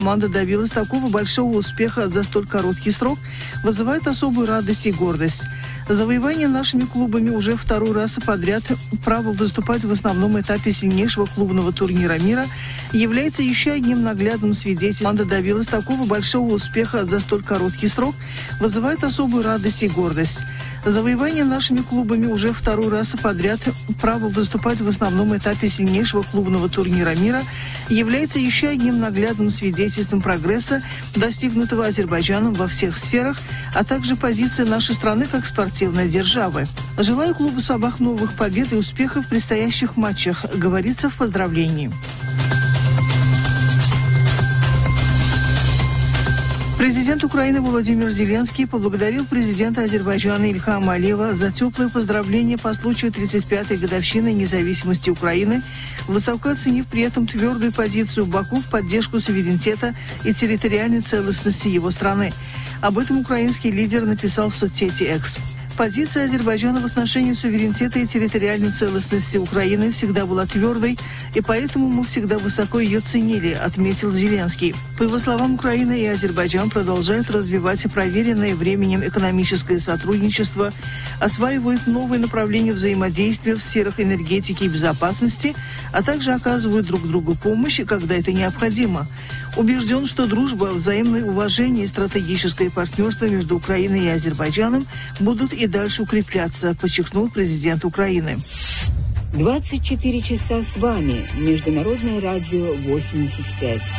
Команда добилась такого большого успеха за столь короткий срок, вызывает особую радость и гордость. Завоевание нашими клубами уже второй раз подряд право выступать в основном этапе сильнейшего клубного турнира мира является еще одним наглядным свидетельством. Команда добилась такого большого успеха за столь короткий срок, вызывает особую радость и гордость. Завоевание нашими клубами уже второй раз подряд право выступать в основном этапе сильнейшего клубного турнира мира является еще одним наглядным свидетельством прогресса, достигнутого Азербайджаном во всех сферах, а также позиции нашей страны как спортивной державы. Желаю клубу «Сабах» новых побед и успехов в предстоящих матчах, говорится в поздравлении. Президент Украины Владимир Зеленский поблагодарил президента Азербайджана Ильхама Алиева за теплые поздравления по случаю 35-й годовщины независимости Украины, высоко оценив при этом твердую позицию Баку в поддержку суверенитета и территориальной целостности его страны. Об этом украинский лидер написал в соцсети X. Позиция Азербайджана в отношении суверенитета и территориальной целостности Украины всегда была твердой, и поэтому мы всегда высоко ее ценили, отметил Зеленский. По его словам, Украина и Азербайджан продолжают развивать проверенное временем экономическое сотрудничество, осваивают новые направления взаимодействия в сферах энергетики и безопасности, а также оказывают друг другу помощь, когда это необходимо. Убежден, что дружба, взаимное уважение и стратегическое партнерство между Украиной и Азербайджаном будут и дальше укрепляться, подчеркнул президент Украины. 24 часа с вами. Международное радио 85.